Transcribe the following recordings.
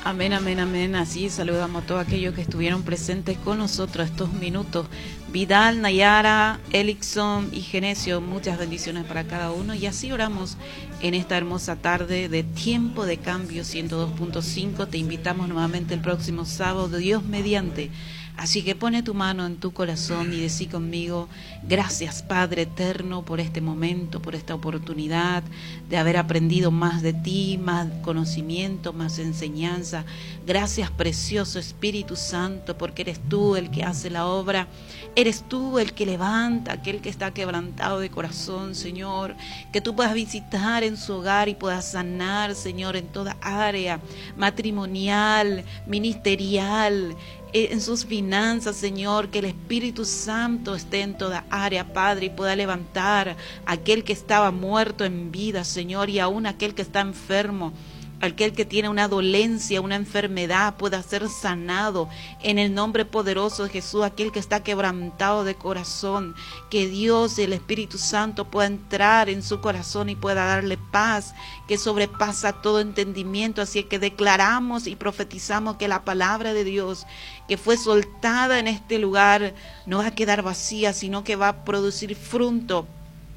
Amén, amén, amén. Así saludamos a todos aquellos que estuvieron presentes con nosotros estos minutos. Vidal, Nayara, Elixon y Genesio, muchas bendiciones para cada uno. Y así oramos en esta hermosa tarde de Tiempo de Cambio 102.5. Te invitamos nuevamente el próximo sábado, Dios mediante. Así que pone tu mano en tu corazón y decí conmigo: gracias Padre eterno por este momento, por esta oportunidad de haber aprendido más de ti, más conocimiento, más enseñanza. Gracias precioso Espíritu Santo, porque eres tú el que hace la obra, eres tú el que levanta, aquel que está quebrantado de corazón, Señor, que tú puedas visitar en su hogar y puedas sanar, Señor, en toda área matrimonial, ministerial, en sus finanzas, Señor, que el Espíritu Santo esté en toda área, Padre, y pueda levantar a aquel que estaba muerto en vida, Señor, y aún aquel que está enfermo. Aquel que tiene una dolencia, una enfermedad, pueda ser sanado en el nombre poderoso de Jesús. Aquel que está quebrantado de corazón, que Dios, el Espíritu Santo, pueda entrar en su corazón y pueda darle paz que sobrepasa todo entendimiento. Así que declaramos y profetizamos que la palabra de Dios que fue soltada en este lugar no va a quedar vacía, sino que va a producir fruto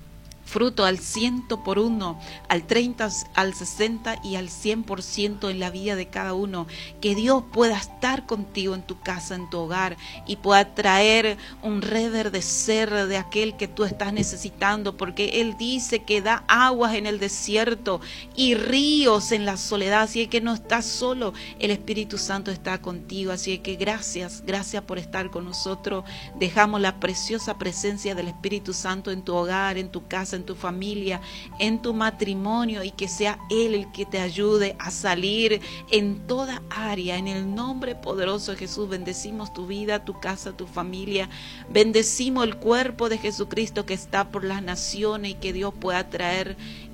al 100%, al 30, al 60 y al 100% en la vida de cada uno. Que Dios pueda estar contigo en tu casa, en tu hogar, y pueda traer un reverdecer de aquel que tú estás necesitando, porque Él dice que da aguas en el desierto y ríos en la soledad. Así que no estás solo, el Espíritu Santo está contigo. Así que gracias por estar con nosotros. Dejamos la preciosa presencia del Espíritu Santo en tu hogar, en tu casa, en tu familia, en tu matrimonio, y que sea Él el que te ayude a salir en toda área. En el nombre poderoso de Jesús bendecimos tu vida, tu casa, tu familia. Bendecimos el cuerpo de Jesucristo que está por las naciones, y que Dios pueda traer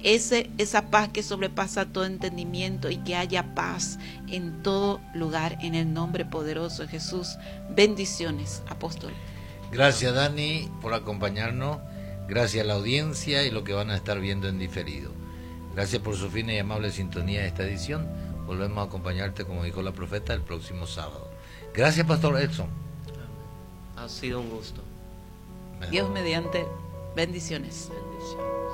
esa paz que sobrepasa todo entendimiento, y que haya paz en todo lugar en el nombre poderoso de Jesús. Bendiciones, apóstol. Gracias, Dani, por acompañarnos. Gracias a la audiencia y lo que van a estar viendo en diferido. Gracias por su fina y amable sintonía de esta edición. Volvemos a acompañarte, como dijo la profeta, el próximo sábado. Gracias, Pastor Edson. Ha sido un gusto. Dios mediante, bendiciones.